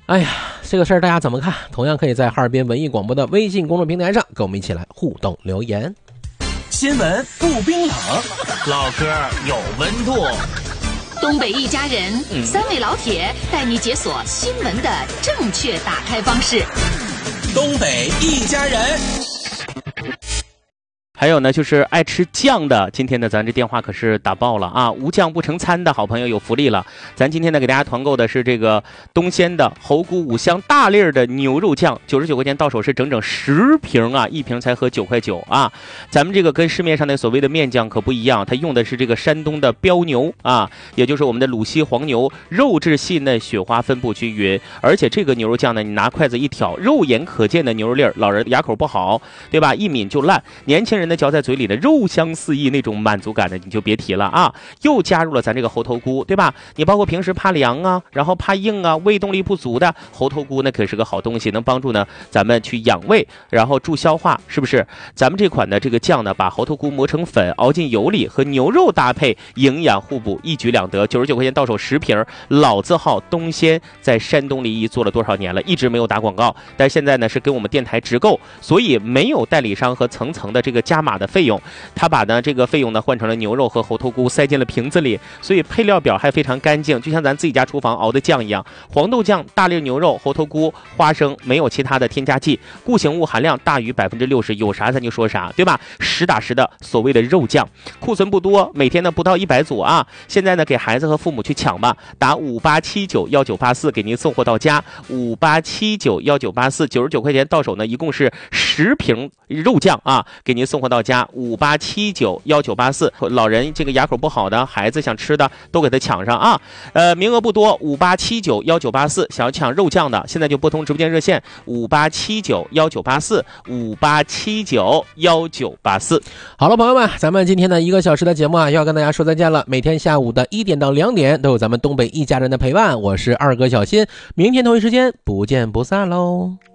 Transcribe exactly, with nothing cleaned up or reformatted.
哎呀，这个事儿大家怎么看？同样可以在哈尔滨文艺广播的微信公众平台上跟我们一起来互动留言。 新闻不冰冷，老歌有温度。 东北一家人、嗯、三位老铁带你解锁新闻的正确打开方式。 东北一家人。 还有呢，就是爱吃酱的，今天呢咱这电话可是打爆了啊！无酱不成餐的好朋友有福利了，咱今天呢给大家团购的是这个东鲜的猴菇五香大粒的牛肉酱，九十九块钱到手是整整十瓶啊，一瓶才合九块九啊！咱们这个跟市面上的所谓的面酱可不一样，它用的是这个山东的标牛啊，也就是我们的鲁西黄牛，肉质细嫩，雪花分布均匀，而且这个牛肉酱呢，你拿筷子一挑，肉眼可见的牛肉粒儿，老人牙口不好，对吧？一抿就烂，年轻人的嚼在嘴里的肉香四溢，那种满足感的你就别提了啊！又加入了咱这个猴头菇，对吧？你包括平时怕凉啊，然后怕硬啊，胃动力不足的猴头菇，那可是个好东西，能帮助呢咱们去养胃，然后助消化，是不是？咱们这款的这个酱呢，把猴头菇磨成粉，熬进油里，和牛肉搭配，营养互补，一举两得。九十九块钱到手十瓶，老字号东鲜，在山东临沂做了多少年了，一直没有打广告，但现在呢是跟我们电台直购，所以没有代理商和层层的这个加码的费用，他把呢这个费用呢换成了牛肉和猴头菇，塞进了瓶子里，所以配料表还非常干净，就像咱自己家厨房熬的酱一样。黄豆酱、大粒牛肉、猴头菇、花生，没有其他的添加剂，固形物含量大于百分之六十，有啥咱就说啥，对吧？实打实的所谓的肉酱，库存不多，每天呢不到一百组啊。现在呢给孩子和父母去抢吧，打五八七九幺九八四给您送货到家，五八七九幺九八四，九十九块钱到手呢，一共是十瓶肉酱啊，给您送货到家。五八七九幺九八四，老人这个牙口不好的，孩子想吃的都给他抢上啊！呃，名额不多，五八七九幺九八四，想要抢肉酱的，现在就拨通直播间热线五八七九幺九八四，五八七九幺九八四。 好了，朋友们，咱们今天的一个小时的节目啊，要跟大家说再见了。每天下午的一点到两点都有咱们东北一家人的陪伴，我是二哥小新，明天同一时间不见不散喽。